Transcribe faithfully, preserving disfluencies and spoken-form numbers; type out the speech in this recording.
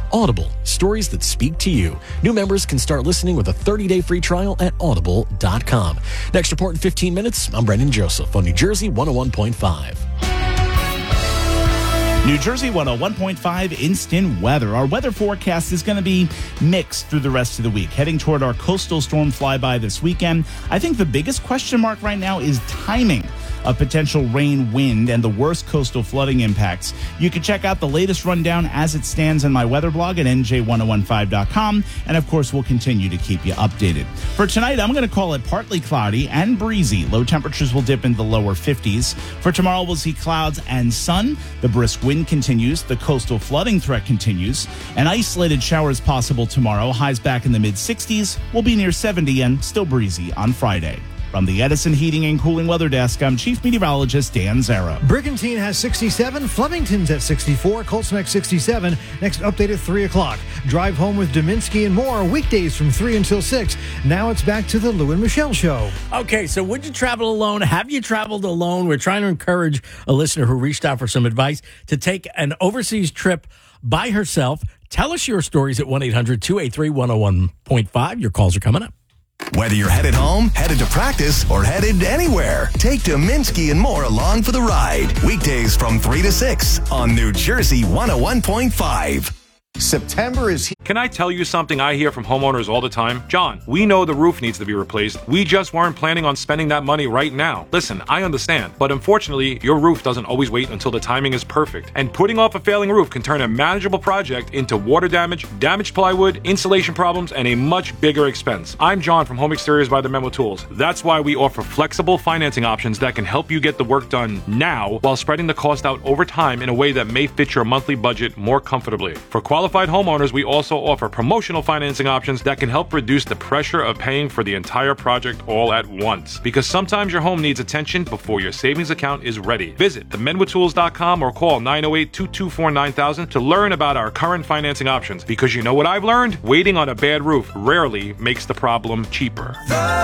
Audible, stories that speak to you. New members can start listening with a thirty-day free trial at audible dot com. Next report in fifteen minutes. I'm Brendan Joseph on New Jersey one oh one point five. New Jersey one oh one point five instant weather. Our weather forecast is going to be mixed through the rest of the week, heading toward our coastal storm flyby this weekend. I think the biggest question mark right now is timing of potential rain, wind, and the worst coastal flooding impacts. You can check out the latest rundown as it stands in my weather blog at N J ten fifteen dot com, and of course, we'll continue to keep you updated. For tonight, I'm going to call it partly cloudy and breezy. Low temperatures will dip into the lower fifties. For tomorrow, we'll see clouds and sun. The brisk wind continues. The coastal flooding threat continues. And isolated showers possible tomorrow. Highs back in the mid-sixties. Will be near seventy and still breezy on Friday. From the Edison Heating and Cooling Weather Desk, I'm Chief Meteorologist Dan Zara. Brigantine has sixty-seven, Flemington's at sixty-four, Colts Neck sixty-seven. Next update at three o'clock. Drive home with Dominski and more, weekdays from three until six. Now it's back to the Lou and Michelle Show. Okay, so would you travel alone? Have you traveled alone? We're trying to encourage a listener who reached out for some advice to take an overseas trip by herself. Tell us your stories at one eight hundred two eight three one oh one point five. Your calls are coming up. Whether you're headed home, headed to practice, or headed anywhere, take Dominski and more along for the ride. Weekdays from three to six on New Jersey one oh one point five. September is here. Can I tell you something I hear from homeowners all the time? John, we know the roof needs to be replaced. We just weren't planning on spending that money right now. Listen, I understand, but unfortunately, your roof doesn't always wait until the timing is perfect. And putting off a failing roof can turn a manageable project into water damage, damaged plywood, insulation problems, and a much bigger expense. I'm John from Home Exteriors by the Memo Tools. That's why we offer flexible financing options that can help you get the work done now while spreading the cost out over time in a way that may fit your monthly budget more comfortably. For qualified Qualified homeowners, we also offer promotional financing options that can help reduce the pressure of paying for the entire project all at once. Because sometimes your home needs attention before your savings account is ready. Visit the men with tools dot com or call nine oh eight, two two four, nine thousand to learn about our current financing options. Because you know what I've learned? Waiting on a bad roof rarely makes the problem cheaper.